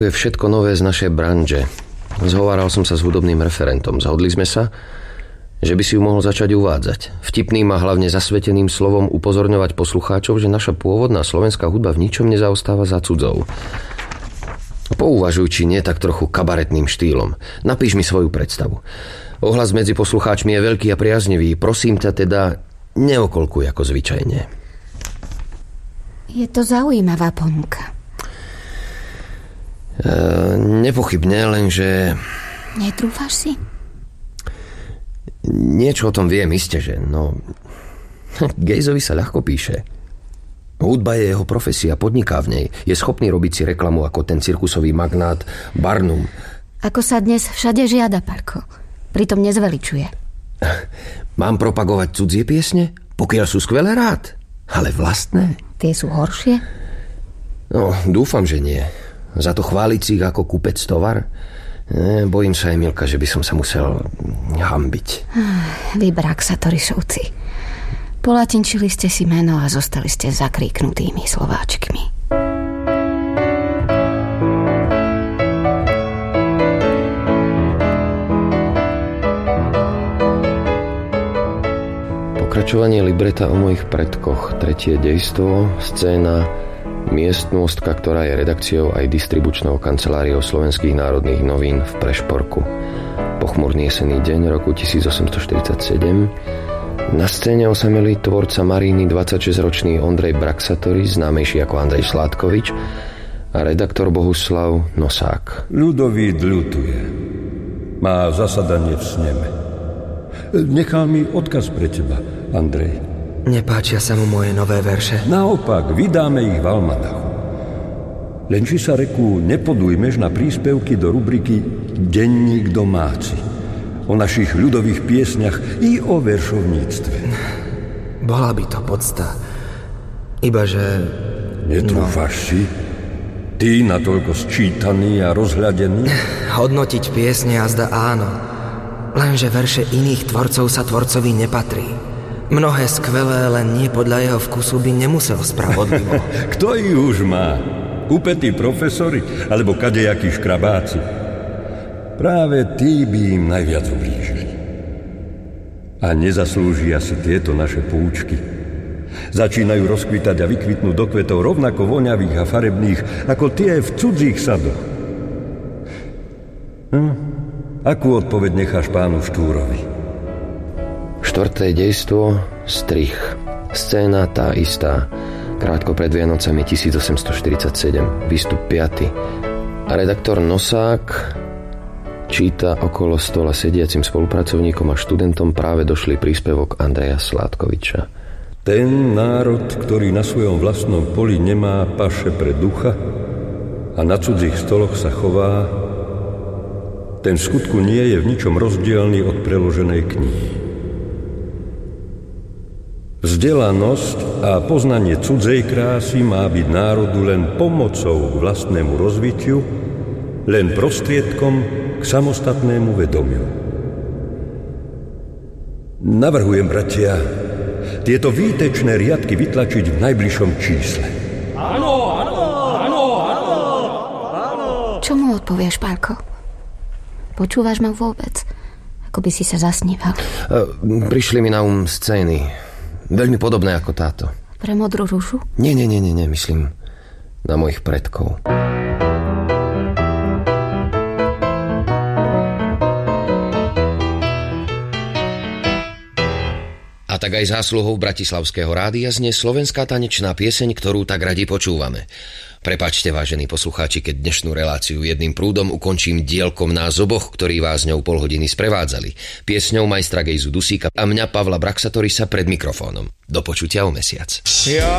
Je všetko nové z našej branže. Zhováral som sa s hudobným referentom. Zhodli sme sa, že by si ju mohol začať uvádzať. Vtipným a hlavne zasveteným slovom upozorňovať poslucháčov, že naša pôvodná slovenská hudba v ničom nezaostáva za cudzou. Pouvažuj, či nie tak trochu kabaretným štýlom. Napíš mi svoju predstavu. Ohlas medzi poslucháčmi je veľký a priaznivý. Prosím ťa teda, neokolkuj ako zvyčajne. Je to zaujímavá ponuka. Nepochybne, lenže... Netrúfaš si? Niečo o tom viem, iste, že no... Gejzovi sa ľahko píše. Hudba je jeho profesia, podniká v nej. Je schopný robiť si reklamu ako ten cirkusový magnát Barnum. Ako sa dnes všade žiada, Parko. Pritom nezveličuje. Mám propagovať cudzie piesne? Pokiaľ sú skvelé, rád. Ale vlastné? Tie sú horšie? No, dúfam, že nie. Za to chváliť si ich ako kúpec tovar? Bojím sa, Emilka, že by som sa musel hanbiť. Vy Braxatorisovci. Polatinčili ste si meno a zostali ste zakríknutými Slováčkmi. Pokračovanie libreta o mojich predkoch. Tretie dejstvo, scéna Miestnostka, ktorá je redakciou aj distribučnou kanceláriou Slovenských národných novín v Prešporku. Pochmurný jesenný deň roku 1847. Na scéne osamelý tvorca Maríny 26-ročný Ondrej Braxatoris, známejší ako Andrej Sládkovič, a redaktor Bohuslav Nosák. Ľudovít ľutuje. Má zasadanie v sneme. Nechal mi odkaz pre teba, Andrej. Nepáčia sa mu moje nové verše. Naopak, vydáme ich v almanachu. Len či sa, reku, nepodujmeš na príspevky do rubriky Denník domáci. O našich ľudových piesňach i o veršovníctve. Bola by to podsta. Ibaže... Netrúfaš si? Ty natoľko sčítaný a rozhľadený? Hodnotiť piesne jazda áno. Lenže verše iných tvorcov sa tvorcovi nepatrí. Mnohé skvelé, len nie podľa jeho vkusu by nemusel spravodlivo. Kto ich už má? Upetí profesori alebo kadejakí škrabáci? Práve tí by im najviac ublížili. A nezaslúžia si tieto naše poučky. Začínajú rozkvitať a vykvitnú do kvetov rovnako voňavých a farebných ako tie v cudzích sadoch. Akú odpoveď necháš pánu Štúrovi? Štvrté dejstvo, strich. Scéna tá istá. Krátko pred Vianocami 1847. Výstup 5. A redaktor Nosák číta okolo stola sediacim spolupracovníkom a študentom práve došlý príspevok Andreja Sládkoviča. Ten národ, ktorý na svojom vlastnom poli nemá paše pre ducha a na cudzích stoloch sa chová, ten v skutku nie je v ničom rozdielny od preloženej knihy. Vzdelanosť a poznanie cudzej krásy má byť národu len pomocou k vlastnému rozvitiu, len prostriedkom k samostatnému vedomiu. Navrhujem, bratia, tieto výtečné riadky vytlačiť v najbližšom čísle. Áno. Čo mu odpovieš, Pálko? Počúvaš ma vôbec? Ako by si sa zasníval. Prišli mi na scény. Veľmi podobné ako táto. Pre modrú rúžu? Nie, myslím na mojich predkov. A tak aj zásluhou Bratislavského rádia znie slovenská tanečná pieseň, ktorú tak radi počúvame. Prepáčte, vážení poslucháči, keď dnešnú reláciu jedným prúdom ukončím dielkom nás oboch, ktorí vás ňou pol hodiny sprevádzali. Piesňou majstra Gejzu Dusíka a mňa Pavla Braxatorisa pred mikrofónom. Do počutia o mesiac. Ja